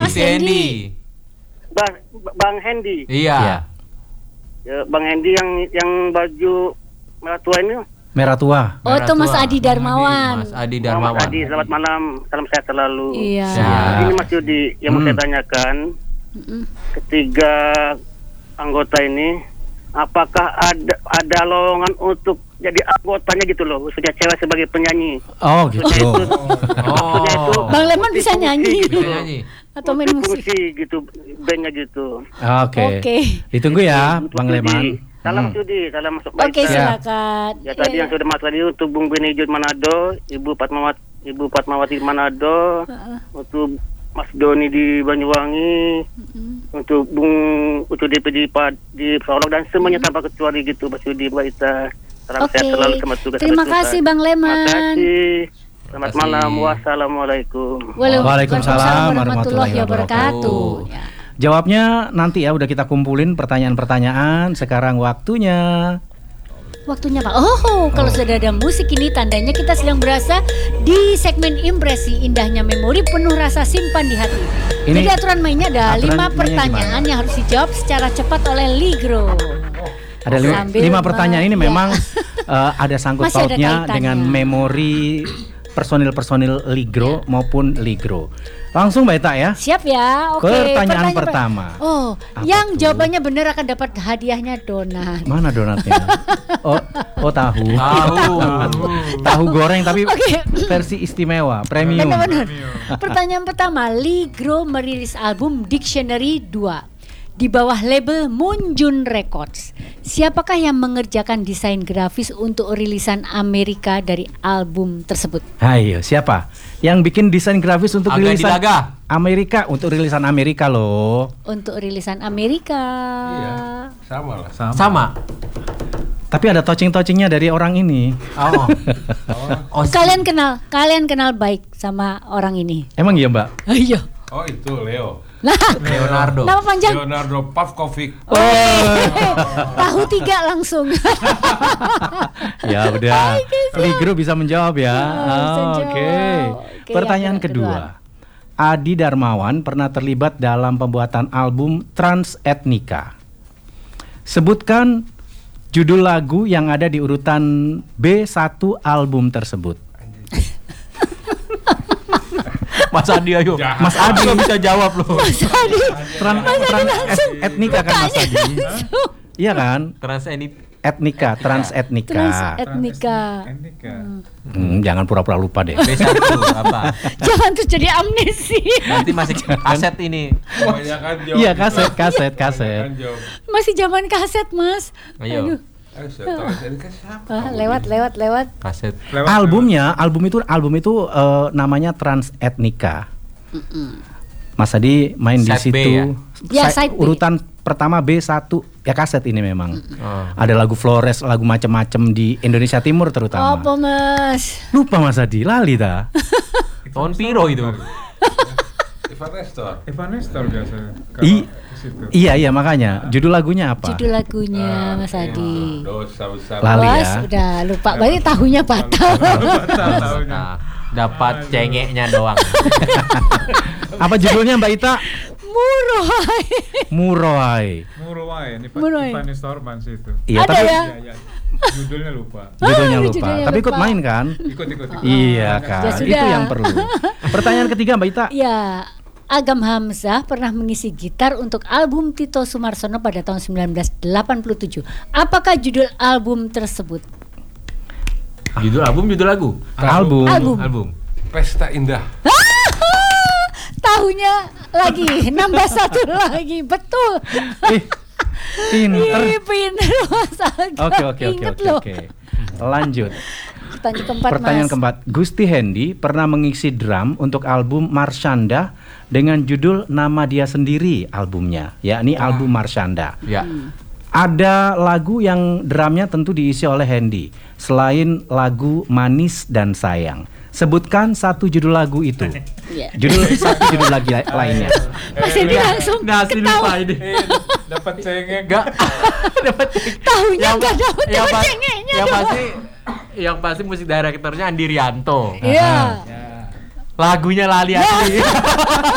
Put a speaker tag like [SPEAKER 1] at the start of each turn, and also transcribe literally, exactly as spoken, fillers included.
[SPEAKER 1] Mas Hendy.
[SPEAKER 2] Bang, Bang Hendy.
[SPEAKER 1] Iya.
[SPEAKER 3] Iya.
[SPEAKER 2] Ya, Bang Hendy yang yang baju merah tua ini.
[SPEAKER 3] Merah tua.
[SPEAKER 4] Oh, itu Mas Adi Darmawan.
[SPEAKER 1] Mas Adi
[SPEAKER 2] Oh, Mas
[SPEAKER 1] Darmawan.
[SPEAKER 2] Adi, selamat malam. Salam sehat selalu.
[SPEAKER 4] Iya.
[SPEAKER 1] Siap.
[SPEAKER 2] Ini Mas Yudi yang mau
[SPEAKER 3] Hmm.
[SPEAKER 2] saya tanyakan.
[SPEAKER 4] Mm-mm.
[SPEAKER 2] Ketiga anggota ini, apakah ada ada lowongan untuk jadi anggotanya gitu loh, khususnya cewek sebagai penyanyi?
[SPEAKER 3] Oh gitu.
[SPEAKER 2] Maksudnya itu
[SPEAKER 1] Oh.
[SPEAKER 4] Bang Leman bisa
[SPEAKER 2] fungsi-fungsi
[SPEAKER 4] nyanyi.
[SPEAKER 2] gitu.
[SPEAKER 1] Bisa nyanyi.
[SPEAKER 4] Atau main musik.
[SPEAKER 2] Fungsi gitu, bandnya gitu.
[SPEAKER 3] Oke.
[SPEAKER 4] Oke.
[SPEAKER 3] Ditunggu ya,
[SPEAKER 2] Untuk
[SPEAKER 3] Bang
[SPEAKER 2] Yudi.
[SPEAKER 3] Leman.
[SPEAKER 2] Salam
[SPEAKER 3] Hmm.
[SPEAKER 2] Yudi, salam masuk
[SPEAKER 4] Oke,
[SPEAKER 2] Baita.
[SPEAKER 4] silakan.
[SPEAKER 2] Ya tadi
[SPEAKER 4] Iya.
[SPEAKER 2] yang sudah mas tadi untuk Bung Beni Jud Manado, Ibu Fatmawati, Ibu Fatmawati Manado,
[SPEAKER 4] Heeh.
[SPEAKER 2] untuk Mas Doni di Banyuwangi,
[SPEAKER 4] Mm-mm.
[SPEAKER 2] untuk Bung Ucu D P di Pad di Solok dan semuanya tanpa kecuali gitu Mas Yudi Baita. Salam
[SPEAKER 4] Oke.
[SPEAKER 2] sehat selalu, selamat tugas.
[SPEAKER 4] Terima
[SPEAKER 2] selamat
[SPEAKER 4] kasih
[SPEAKER 2] tugas.
[SPEAKER 4] Bang
[SPEAKER 2] Terima
[SPEAKER 4] Leman.
[SPEAKER 2] kasih. Selamat
[SPEAKER 1] Terima kasih.
[SPEAKER 2] malam. Wassalamualaikum.
[SPEAKER 3] Waalaikumsalam warahmatullahi wabarakatuh.
[SPEAKER 4] Ya.
[SPEAKER 3] Jawabnya nanti ya, udah kita kumpulin pertanyaan-pertanyaan. Sekarang waktunya.
[SPEAKER 4] Waktunya Pak. Oh, kalau sudah ada musik ini tandanya kita sedang berasa di segmen impresi indahnya memori penuh rasa simpan di hati.
[SPEAKER 3] Ini
[SPEAKER 4] Jadi aturan mainnya ada
[SPEAKER 3] aturan
[SPEAKER 4] lima
[SPEAKER 3] mainnya
[SPEAKER 4] pertanyaan
[SPEAKER 3] gimana?
[SPEAKER 4] yang harus dijawab secara cepat oleh Ligro.
[SPEAKER 3] Ada lima,
[SPEAKER 4] Sambil
[SPEAKER 3] lima
[SPEAKER 4] me-
[SPEAKER 3] pertanyaan ini
[SPEAKER 4] ya.
[SPEAKER 3] memang eh, ada sangkut
[SPEAKER 4] Masih ada
[SPEAKER 3] pautnya
[SPEAKER 4] kaitannya.
[SPEAKER 3] dengan memori personil-personil Ligro maupun Ligro. Langsung Mbak Ita ya.
[SPEAKER 4] Siap ya? Oke.
[SPEAKER 3] Pertanyaan
[SPEAKER 4] per-
[SPEAKER 3] pertama.
[SPEAKER 4] Oh,
[SPEAKER 3] Apa
[SPEAKER 4] yang
[SPEAKER 3] tuh?
[SPEAKER 4] jawabannya benar akan dapat hadiahnya donat.
[SPEAKER 3] Mana donatnya? Oh, oh tahu.
[SPEAKER 1] Tahu.
[SPEAKER 3] Tahu goreng tapi
[SPEAKER 4] Oke.
[SPEAKER 3] versi istimewa, premium.
[SPEAKER 4] Benar-benar. Pertanyaan pertama, Ligro merilis album Dictionary dua di bawah label Moonjun Records. Siapakah yang mengerjakan desain grafis untuk rilisan Amerika dari album tersebut?
[SPEAKER 3] Ayo, siapa? Yang bikin desain grafis untuk
[SPEAKER 1] Aga
[SPEAKER 3] rilisan
[SPEAKER 1] Dilaga.
[SPEAKER 3] Amerika, untuk rilisan Amerika loh.
[SPEAKER 4] Untuk rilisan Amerika.
[SPEAKER 5] Iya, sama lah.
[SPEAKER 1] Sama.
[SPEAKER 3] Tapi ada touching-touchingnya dari orang ini.
[SPEAKER 1] Oh. Oh,
[SPEAKER 4] Kalian kenal, kalian kenal baik sama orang ini.
[SPEAKER 3] Emang iya Mbak?
[SPEAKER 4] Ayo.
[SPEAKER 5] Oh itu Leo.
[SPEAKER 4] Nah,
[SPEAKER 1] Leonardo.
[SPEAKER 4] nama panjang.
[SPEAKER 5] Leonardo Pavkovic.
[SPEAKER 4] Tahu tiga langsung.
[SPEAKER 3] Ya udah. Ligro bisa menjawab ya.
[SPEAKER 4] bisa
[SPEAKER 3] Oh,
[SPEAKER 4] jawab.
[SPEAKER 3] Oke.
[SPEAKER 4] Oke,
[SPEAKER 3] Pertanyaan
[SPEAKER 4] yang kedua.
[SPEAKER 3] kedua. Adi Darmawan pernah terlibat dalam pembuatan album Trans Ethnica. Sebutkan judul lagu yang ada di urutan B satu album tersebut.
[SPEAKER 1] Mas Adi ayo.
[SPEAKER 5] Jahat.
[SPEAKER 1] Mas Adi nggak bisa jawab loh.
[SPEAKER 4] Mas Adi.
[SPEAKER 3] Trans, trans et- etnika kan Mas Adi? Iya kan?
[SPEAKER 1] Trans ini
[SPEAKER 3] Etnika, trans etnika.
[SPEAKER 4] Trans etnika.
[SPEAKER 3] Hmm, jangan pura-pura lupa deh.
[SPEAKER 1] B satu apa?
[SPEAKER 4] Jangan tuh jadi amnesi.
[SPEAKER 1] Nanti masih kaset ini.
[SPEAKER 5] Kebanyakan jawab.
[SPEAKER 3] Iya, kaset, kaset, kaset.
[SPEAKER 5] Kebanyakan jawab.
[SPEAKER 4] Masih zaman kaset, Mas.
[SPEAKER 1] Ayo.
[SPEAKER 4] Aduh.
[SPEAKER 5] Ayo, saya tahu jadi kan siapa?
[SPEAKER 4] Ah,
[SPEAKER 5] kamu
[SPEAKER 4] lewat,
[SPEAKER 5] ini?
[SPEAKER 4] lewat, lewat.
[SPEAKER 1] Kaset.
[SPEAKER 5] Lewat,
[SPEAKER 3] Albumnya, album itu, album itu eh, namanya Trans Ethnica. Mas Adi main di
[SPEAKER 1] Side B
[SPEAKER 3] situ.
[SPEAKER 1] ya?
[SPEAKER 4] Ya,
[SPEAKER 3] Sa-
[SPEAKER 4] side B.
[SPEAKER 3] urutan pertama B satu ya, kaset ini memang.
[SPEAKER 1] Oh.
[SPEAKER 3] Ada lagu Flores, lagu macam-macam di Indonesia Timur terutama.
[SPEAKER 4] Apa, Mas?
[SPEAKER 3] Lupa Mas Adi, lali dah.
[SPEAKER 1] Tahun piro itu?
[SPEAKER 5] Ivan Nestor.
[SPEAKER 6] Ivan Nestor biasanya.
[SPEAKER 3] I-
[SPEAKER 6] Ke situ.
[SPEAKER 3] Iya iya makanya. Judul lagunya apa?
[SPEAKER 4] Judul lagunya, Mas Adi.
[SPEAKER 5] Dosa besar.
[SPEAKER 3] Lali
[SPEAKER 4] Bos,
[SPEAKER 3] ya.
[SPEAKER 4] udah lupa. Berarti tahunya batal.
[SPEAKER 6] Batal tahunnya.
[SPEAKER 1] Nah, dapat cengeknya doang.
[SPEAKER 3] Apa judulnya Mbak Ita?
[SPEAKER 4] Murah.
[SPEAKER 3] Muroai.
[SPEAKER 6] Muruai, ini
[SPEAKER 4] Muruai.
[SPEAKER 6] Ivan Nestor band situ.
[SPEAKER 3] Iya,
[SPEAKER 4] Ada
[SPEAKER 3] tapi
[SPEAKER 4] ya?
[SPEAKER 6] Ya, ya. Judulnya lupa.
[SPEAKER 3] judulnya
[SPEAKER 4] Ah,
[SPEAKER 3] lupa.
[SPEAKER 4] judulnya
[SPEAKER 3] Tapi ikut
[SPEAKER 4] lupa.
[SPEAKER 3] main kan?
[SPEAKER 6] Ikut ikut. ikut.
[SPEAKER 3] Iya
[SPEAKER 6] Ah,
[SPEAKER 3] kan.
[SPEAKER 4] Ya
[SPEAKER 3] Itu
[SPEAKER 4] sudah.
[SPEAKER 3] yang perlu. Pertanyaan ketiga Mbak Ita.
[SPEAKER 4] Ya, Agam Hamzah pernah mengisi gitar untuk album Tito Sumarsono pada tahun sembilan belas delapan puluh tujuh. Apakah judul album tersebut?
[SPEAKER 1] Judul album, judul lagu.
[SPEAKER 3] Album.
[SPEAKER 4] Album.
[SPEAKER 1] Album.
[SPEAKER 5] Pesta Indah.
[SPEAKER 4] Tahunya lagi, nambah satu lagi, betul.
[SPEAKER 3] Ih, pinter.
[SPEAKER 4] Ih, pinter Mas Agam.
[SPEAKER 3] Oke oke oke
[SPEAKER 4] Ingat
[SPEAKER 3] oke
[SPEAKER 4] loh.
[SPEAKER 3] oke. Lanjut.
[SPEAKER 4] Pertanyaan keempat,
[SPEAKER 3] Pertanyaan
[SPEAKER 4] Mas.
[SPEAKER 3] keempat. Gusti Hendy pernah mengisi drum untuk album Marshanda dengan judul nama dia sendiri albumnya, yakni album Marshanda.
[SPEAKER 1] Ya.
[SPEAKER 3] Ada lagu yang drumnya tentu diisi oleh Hendy selain lagu Manis dan Sayang. Sebutkan satu judul lagu itu.
[SPEAKER 4] Iya.
[SPEAKER 3] Judul satu judul lagi la- lainnya.
[SPEAKER 4] Mas Hendy langsung
[SPEAKER 1] Nasi lupa
[SPEAKER 4] ketawa.
[SPEAKER 1] ini.
[SPEAKER 6] Eh, dapat cengeng.
[SPEAKER 1] Enggak. Dapat
[SPEAKER 4] Tahunya
[SPEAKER 1] Yang-
[SPEAKER 4] nggak dapat,
[SPEAKER 1] yang
[SPEAKER 4] dapat
[SPEAKER 1] pas-
[SPEAKER 4] cengeknya
[SPEAKER 1] Yang
[SPEAKER 4] doang.
[SPEAKER 1] pasti yang pasti musik directornya Andi Rianto.
[SPEAKER 4] Iya.
[SPEAKER 6] Ya.
[SPEAKER 1] Lagunya lali asli.